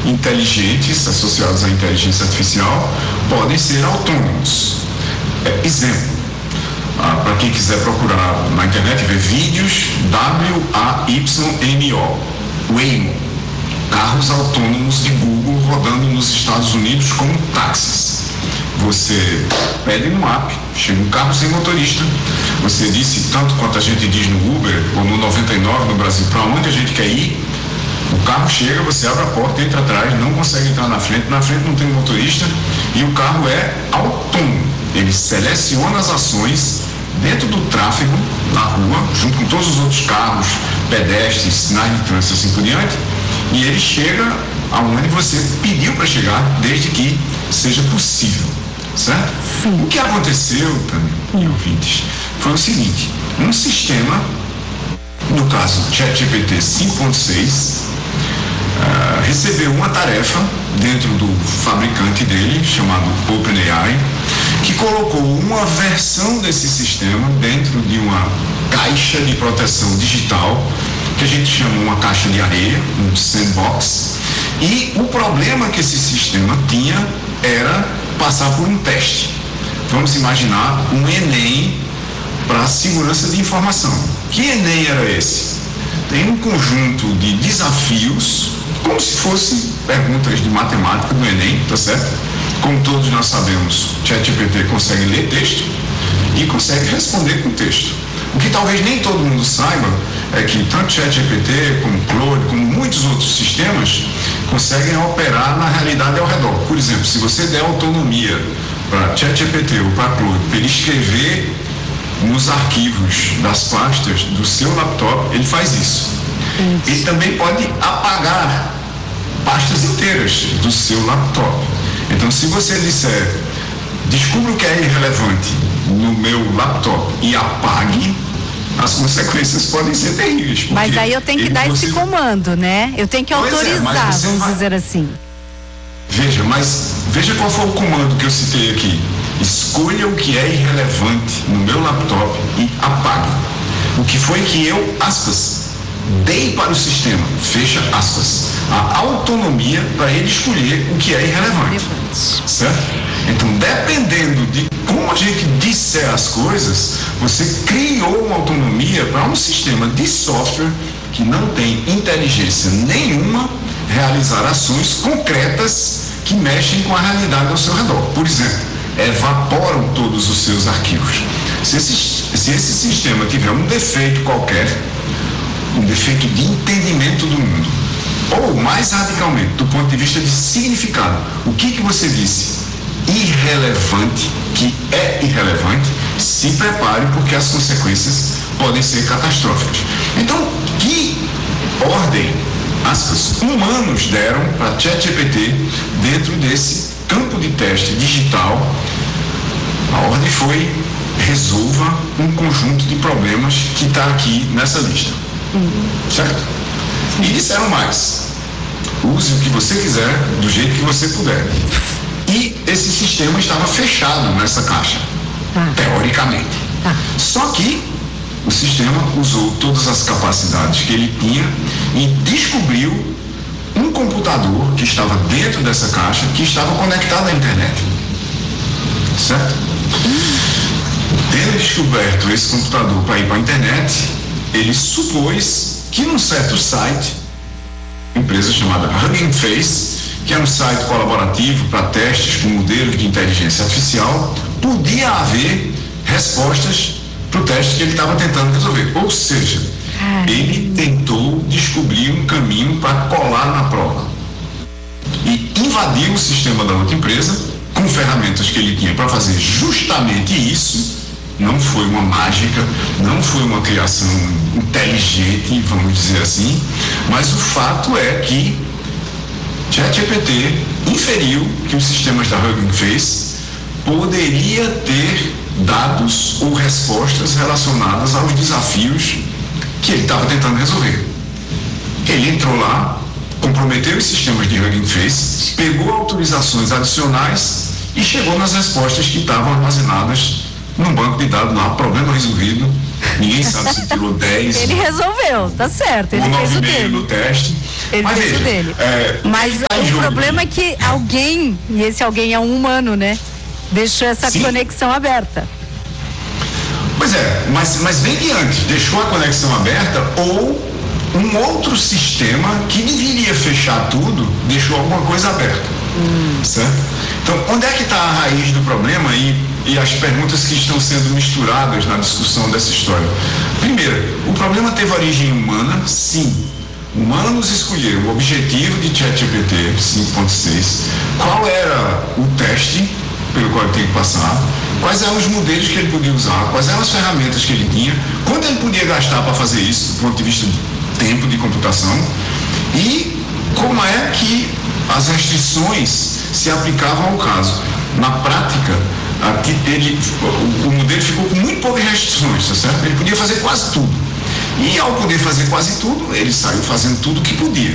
inteligentes associados à inteligência artificial podem ser autônomos. Exemplo, para quem quiser procurar na internet, ver vídeos WAYMO, Waymo, carros autônomos de Google rodando nos Estados Unidos como táxis. Você pede no app, chega um carro sem motorista, você disse, tanto quanto a gente diz no Uber ou no 99 no Brasil, para onde a gente quer ir, o carro chega, você abre a porta, entra atrás, não consegue entrar na frente não tem motorista e o carro é autônomo. Ele seleciona as ações dentro do tráfego, na rua, junto com todos os outros carros, pedestres, sinais de trânsito, assim por diante, e ele chega aonde você pediu para chegar, desde que seja possível, certo? Sim. O que aconteceu, ouvintes, foi o seguinte: um sistema, no caso ChatGPT 5.6, recebeu uma tarefa dentro do fabricante dele, chamado OpenAI, que colocou uma versão desse sistema dentro de uma caixa de proteção digital, que a gente chama uma caixa de areia, um sandbox, e o problema que esse sistema tinha era passar por um teste. Vamos imaginar um Enem para segurança de informação. Que Enem era esse? Tem um conjunto de desafios, como se fossem perguntas de matemática do Enem, tá certo? Como todos nós sabemos, ChatGPT consegue ler texto e consegue responder com texto. O que talvez nem todo mundo saiba é que tanto ChatGPT como Claude, como muitos outros sistemas, conseguem operar na realidade ao redor. Por exemplo, se você der autonomia para ChatGPT ou para Claude, para ele escrever nos arquivos das pastas do seu laptop, ele faz isso. Ele também pode apagar pastas inteiras do seu laptop. Então, se você disser, descubra o que é irrelevante no meu laptop e apague, as consequências podem ser terríveis. Mas aí eu tenho que dar esse comando, né? Eu tenho que autorizar, vamos dizer assim. Veja qual foi o comando que eu citei aqui. Escolha o que é irrelevante no meu laptop e apague. O que foi que eu, aspas, dei para o sistema, fecha aspas, a autonomia para ele escolher o que é irrelevante, certo? Então, dependendo de como a gente disser as coisas, você criou uma autonomia para um sistema de software que não tem inteligência nenhuma realizar ações concretas que mexem com a realidade ao seu redor. Por exemplo, evaporam todos os seus arquivos. Se esse sistema tiver um defeito qualquer, um defeito de entendimento do mundo, ou mais radicalmente, do ponto de vista de significado, o que você disse irrelevante, que é irrelevante, se prepare, porque as consequências podem ser catastróficas. Então, que ordem, aspas, humanos deram para ChatGPT dentro desse campo de teste digital? A ordem foi: resolva um conjunto de problemas que está aqui nessa lista. Certo? E disseram mais: use o que você quiser, do jeito que você puder. E esse sistema estava fechado nessa caixa, teoricamente. Só que o sistema usou todas as capacidades que ele tinha e descobriu um computador que estava dentro dessa caixa, que estava conectado à internet. Certo? Tendo descoberto esse computador para ir para a internet, ele supôs que num certo site, uma empresa chamada Hugging Face, que é um site colaborativo para testes com modelos de inteligência artificial, podia haver respostas para o teste que ele estava tentando resolver. Ou seja, ele tentou descobrir um caminho para colar na prova e invadiu o sistema da outra empresa com ferramentas que ele tinha para fazer justamente isso. Não foi uma mágica, não foi uma criação inteligente, vamos dizer assim, mas o fato é que ChatGPT inferiu que os sistemas da Hugging Face poderia ter dados ou respostas relacionadas aos desafios que ele estava tentando resolver. Ele entrou lá, comprometeu os sistemas de Hugging Face, pegou autorizações adicionais e chegou nas respostas que estavam armazenadas num banco de dados lá, problema resolvido, Ninguém sabe se tirou 10. Ele resolveu, tá certo. Ele fez o dele no teste. Ele mas fez veja, o dele. Mas o problema é que alguém, e esse alguém é um humano, né? Deixou essa conexão aberta. Pois é, mas vem diante, deixou a conexão aberta ou um outro sistema que deveria fechar tudo, deixou alguma coisa aberta. Certo? Então, onde é que está a raiz do problema e as perguntas que estão sendo misturadas na discussão dessa história? Primeiro, o problema teve origem humana? Sim. Humanos escolheram o objetivo de ChatGPT 5.6, qual era o teste pelo qual ele tem que passar, quais eram os modelos que ele podia usar, quais eram as ferramentas que ele tinha, quanto ele podia gastar para fazer isso, do ponto de vista de tempo de computação, e como é que as restrições se aplicavam ao caso. Na prática, o modelo ficou com muito poucas restrições, tá certo? Ele podia fazer quase tudo. E ao poder fazer quase tudo, ele saiu fazendo tudo o que podia.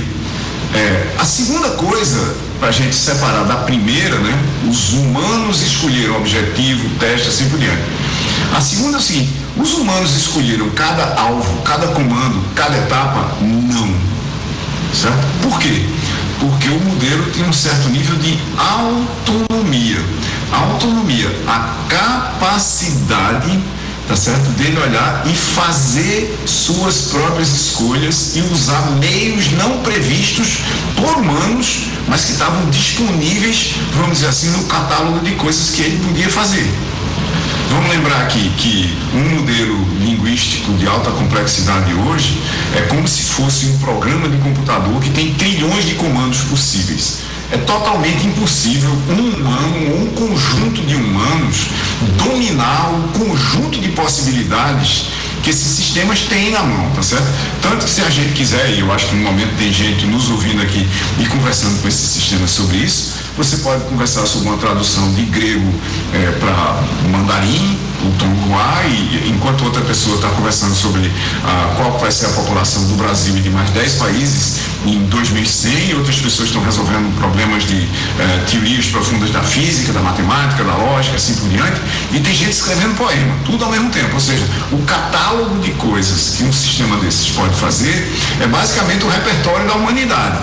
A segunda coisa, para a gente separar da primeira, né? Os humanos escolheram o objetivo, o teste, assim por diante. A segunda é o seguinte: os humanos escolheram cada alvo, cada comando, cada etapa? Não. Certo? Por quê? Porque o modelo tem um certo nível de autonomia. Autonomia, a capacidade, tá certo, dele olhar e fazer suas próprias escolhas e usar meios não previstos por humanos, mas que estavam disponíveis, vamos dizer assim, no catálogo de coisas que ele podia fazer. Vamos lembrar aqui que um modelo linguístico de alta complexidade hoje é como se fosse um programa de computador que tem trilhões de comandos possíveis. É totalmente impossível um humano ou um conjunto de humanos dominar o conjunto de possibilidades que esses sistemas têm na mão, tá certo? Tanto que se a gente quiser, e eu acho que no momento tem gente nos ouvindo aqui e conversando com esses sistemas sobre isso, você pode conversar sobre uma tradução de grego para mandarim, o tonguá, e enquanto outra pessoa está conversando sobre qual vai ser a população do Brasil e de mais 10 países em 2100, e outras pessoas estão resolvendo problemas de teorias profundas da física, da matemática, da lógica, assim por diante, e tem gente escrevendo poema, tudo ao mesmo tempo. Ou seja, o catálogo de coisas que um sistema desses pode fazer é basicamente o repertório da humanidade.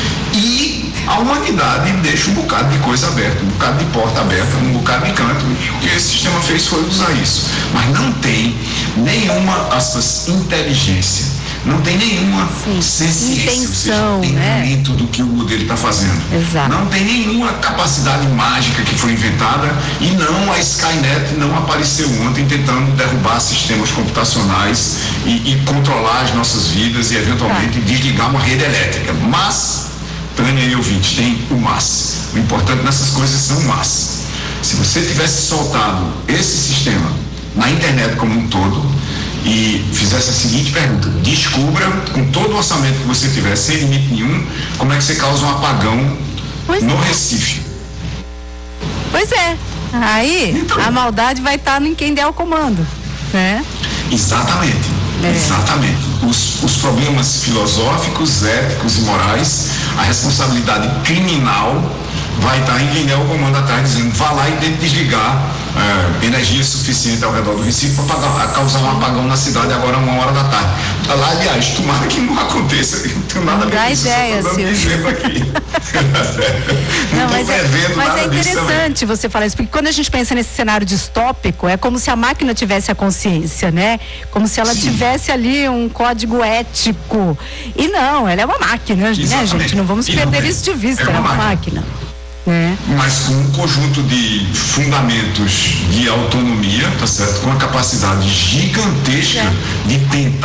E a humanidade deixa um bocado de coisa aberta, um bocado de porta aberta, um bocado de canto, e o que esse sistema fez foi usar isso. Mas não tem nenhuma, inteligência, não tem nenhuma sensiência, intenção, né? Do que o modelo está fazendo. Exato. Não tem nenhuma capacidade mágica que foi inventada, e não, a Skynet não apareceu ontem tentando derrubar sistemas computacionais e controlar as nossas vidas e eventualmente desligar uma rede elétrica. Mas Tânia e ouvintes, tem o mas. O importante nessas coisas são o mas. Se você tivesse soltado esse sistema na internet como um todo e fizesse a seguinte pergunta: descubra, com todo o orçamento que você tiver, sem limite nenhum, como é que você causa um apagão no Recife. Pois é. Aí então, a maldade vai estar em quem der o comando, né? Exatamente. Exatamente. Os problemas filosóficos, éticos e morais, a responsabilidade criminal vai estar em quem der o comando atrás, dizendo: vá lá e tente desligar energia suficiente ao redor do Recife para causar um apagão na cidade agora a 1h da tarde. Lá, aliás, tomara que não aconteça, não tem nada a ver com isso. Dá ideia, Silvio. Mas é interessante você falar isso, porque quando a gente pensa nesse cenário distópico, é como se a máquina tivesse a consciência, né? Como se ela tivesse ali um código ético. E não, ela é uma máquina, né, gente? Não vamos perder isso de vista, ela é uma máquina. Mas com um conjunto de fundamentos de autonomia, tá certo? Com uma capacidade gigantesca de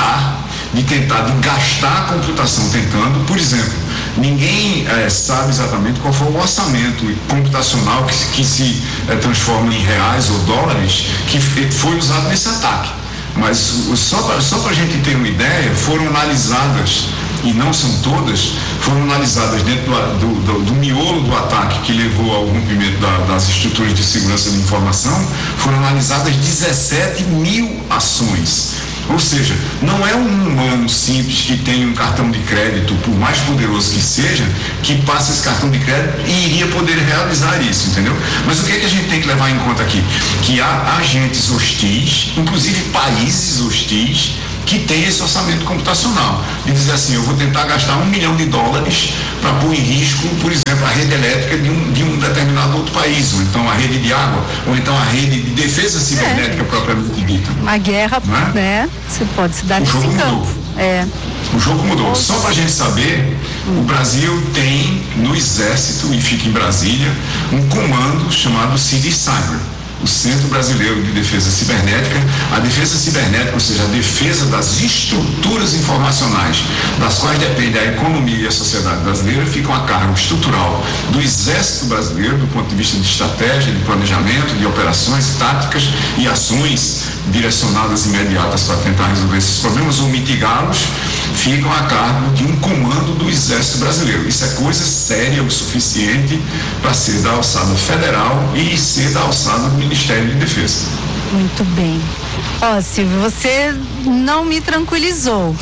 gastar a computação tentando. Por exemplo, ninguém sabe exatamente qual foi o orçamento computacional que se transforma em reais ou dólares que foi usado nesse ataque. Mas só para a gente ter uma ideia, foram analisadas, e não são todas, foram analisadas dentro do miolo do ataque que levou ao rompimento das estruturas de segurança de informação, foram analisadas 17 mil ações. Ou seja, não é um humano simples que tem um cartão de crédito, por mais poderoso que seja, que passa esse cartão de crédito e iria poder realizar isso, entendeu? Mas o que é que a gente tem que levar em conta aqui? Que há agentes hostis, inclusive países hostis, que tem esse orçamento computacional. E dizer assim, eu vou tentar gastar $1 milhão para pôr em risco, por exemplo, a rede elétrica de um determinado outro país, ou então a rede de água, ou então a rede de defesa cibernética propriamente dita. Uma guerra, né? Você pode se dar nesse campo. O jogo mudou. Só para a gente saber, o Brasil tem no Exército, e fica em Brasília, um comando chamado CIVICyber, o Centro Brasileiro de Defesa Cibernética. A defesa cibernética, ou seja, a defesa das estruturas informacionais das quais depende a economia e a sociedade brasileira, ficam a cargo estrutural do Exército Brasileiro, do ponto de vista de estratégia, de planejamento, de operações, táticas e ações direcionadas imediatas para tentar resolver esses problemas ou mitigá-los, ficam a cargo de um comando do Exército Brasileiro. Isso é coisa séria o suficiente para ser da alçada federal e ser da alçada do Ministério de Defesa. Muito bem. Silvio, você não me tranquilizou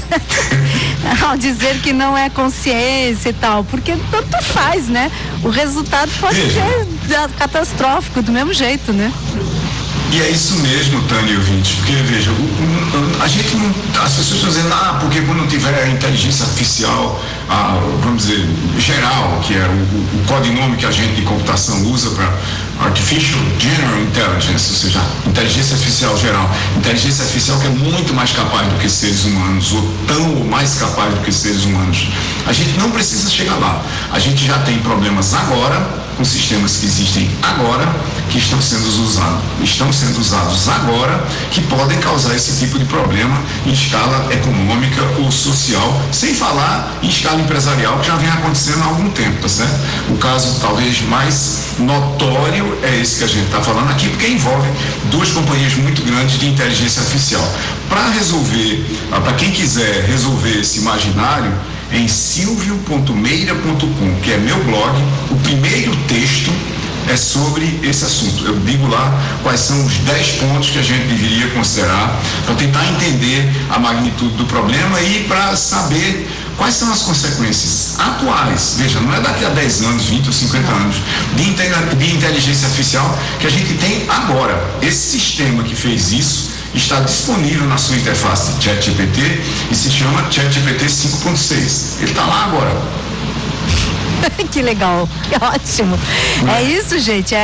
ao dizer que não é consciência e tal, porque tanto faz, né? O resultado pode ser catastrófico do mesmo jeito, né? E é isso mesmo, Tânia e ouvintes, porque veja, a gente não, as pessoas estão dizendo, porque quando tiver a inteligência artificial, vamos dizer, geral, que é o codinome que a gente de computação usa para Artificial General Intelligence, ou seja, inteligência artificial geral, inteligência artificial que é muito mais capaz do que seres humanos, ou tão ou mais capaz do que seres humanos. A gente não precisa chegar lá. A gente já tem problemas agora, com sistemas que existem agora, que estão sendo usados agora, que podem causar esse tipo de problema em escala econômica ou social, sem falar em escala empresarial, que já vem acontecendo há algum tempo, tá certo? O caso talvez mais notório é esse que a gente está falando aqui, porque envolve duas companhias muito grandes de inteligência artificial. Para resolver, para quem quiser resolver esse imaginário, em silvio.meira.com, que é meu blog, o primeiro texto é sobre esse assunto. Eu digo lá quais são os 10 pontos que a gente deveria considerar para tentar entender a magnitude do problema e para saber quais são as consequências atuais. Veja, não é daqui a 10 anos, 20 ou 50 anos, de inteligência artificial que a gente tem agora. Esse sistema que fez isso está disponível na sua interface de ChatGPT e se chama ChatGPT 5.6. Ele está lá agora. Que legal, que ótimo. É isso, gente,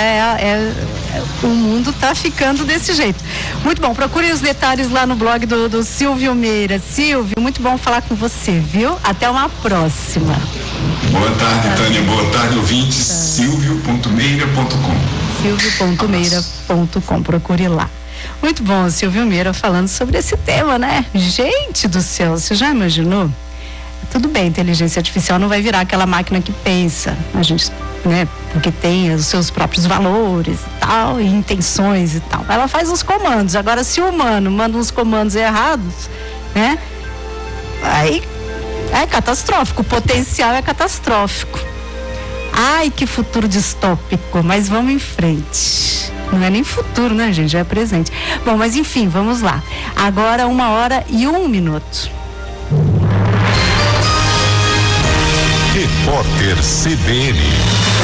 o mundo tá ficando desse jeito. Muito bom, procurem os detalhes lá no blog do Silvio Meira. Silvio, muito bom falar com você, viu? Até uma próxima. Boa tarde, Tânia, boa tarde, ouvintes. silvio.meira.com. silvio.meira.com, procure lá. Muito bom, Silvio Meira falando sobre esse tema, né? Gente do céu, você já imaginou? Tudo bem, inteligência artificial não vai virar aquela máquina que pensa, a gente, né? Porque tem os seus próprios valores e tal, e intenções e tal. Ela faz uns comandos. Agora, se o humano manda uns comandos errados, né? Aí é catastrófico, o potencial é catastrófico. Ai, que futuro distópico, mas vamos em frente. Não é nem futuro, né, gente? Já é presente. Bom, mas enfim, vamos lá. Agora 1h01. Repórter CBN.